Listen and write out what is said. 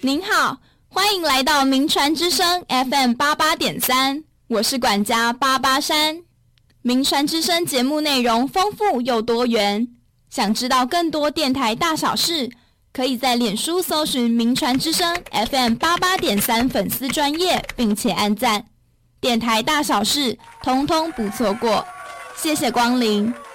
您好，欢迎来到名传之声 FM88.3， 我是管家巴巴山。名传之声节目内容丰富又多元，想知道更多电台大小事，可以在脸书搜寻名传之声 FM88.3 粉丝专页，并且按赞。电台大小事，通通不错过。谢谢光临。